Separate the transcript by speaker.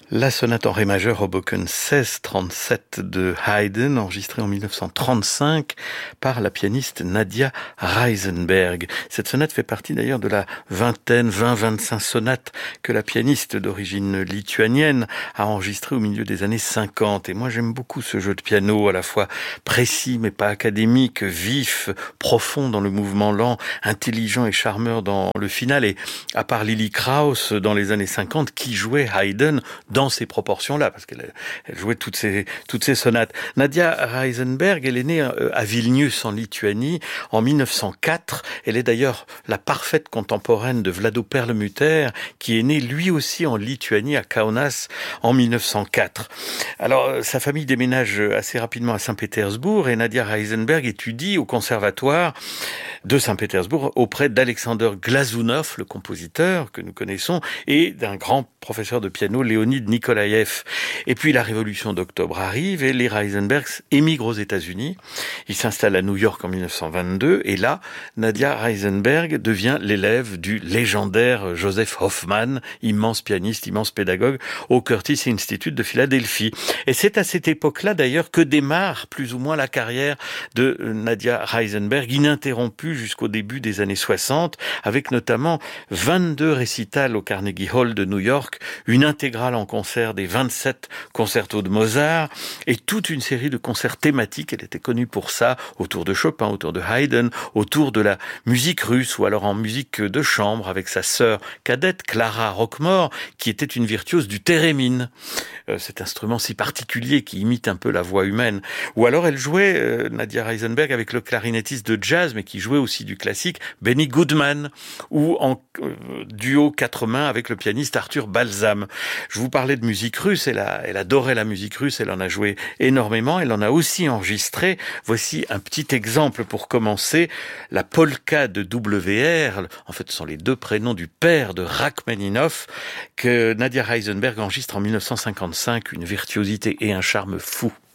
Speaker 1: La sonate en ré majeur Hoboken 1637 de Haydn, enregistrée en 1935 par la pianiste Nadia Reisenberg. Cette sonate fait partie d'ailleurs de la 20-25 sonates que la pianiste d'origine lituanienne a enregistrées au milieu des années 50. Et moi j'aime beaucoup ce jeu de piano, à la fois précis mais pas académique, vif, profond dans le mouvement lent, intelligent et charmeur dans le final. Et à part Lily Krauss dans les années 50, qui jouait Haydn dans ces proportions-là, parce qu'elle jouait toutes ces sonates. Nadia Reisenberg, elle est née à Vilnius, en Lituanie, en 1904. Elle est d'ailleurs la parfaite contemporaine de Vlado Perlemuter, qui est né lui aussi en Lituanie, à Kaunas, en 1904. Alors, sa famille déménage assez rapidement à Saint-Pétersbourg, et Nadia Reisenberg étudie au conservatoire de Saint-Pétersbourg auprès d'Alexander Glazunov, le compositeur que nous connaissons, et d'un grand professeur de piano, Leonid Nikolaev. Et puis la révolution d'octobre arrive et les Reisenbergs émigrent aux États-Unis. Ils s'installent à New York en 1922 et là, Nadia Reisenberg devient l'élève du légendaire Joseph Hoffman, immense pianiste, immense pédagogue au Curtis Institute de Philadelphie. Et c'est à cette époque-là d'ailleurs que démarre plus ou moins la carrière de Nadia Reisenberg, ininterrompue jusqu'au début des années 60, avec notamment 22 récitals au Carnegie Hall de New York, une intégrale en concert des 27 concertos de Mozart et toute une série de concerts thématiques. Elle était connue pour ça, autour de Chopin, autour de Haydn, autour de la musique russe ou alors en musique de chambre avec sa sœur cadette Clara Roquemore, qui était une virtuose du thérémine, cet instrument si particulier qui imite un peu la voix humaine. Ou alors elle jouait, Nadia Reisenberg, avec le clarinettiste de jazz mais qui jouait aussi du classique, Benny Goodman, ou en duo quatre mains avec le pianiste Arthur Balsam. Je vous parlais de musique russe, elle adorait la musique russe, elle en a joué énormément, elle en a aussi enregistré. Voici un petit exemple pour commencer, la polka de WR, en fait ce sont les deux prénoms du père de Rachmaninoff, que Nadia Reisenberg enregistre en 1955, une virtuosité et un charme fou.